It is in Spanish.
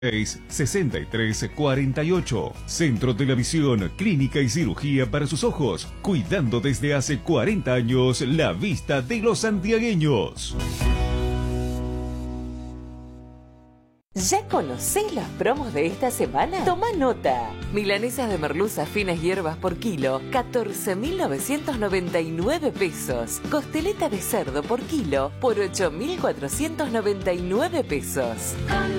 6348. Centro de la Visión, clínica y cirugía para sus ojos, cuidando desde hace 40 años la vista de los santiagueños. ¿Ya conocés los promos de esta semana? Toma nota. Milanesas de merluza finas hierbas por kilo, 14.999 pesos. Costeleta de cerdo por kilo, por 8.499 pesos.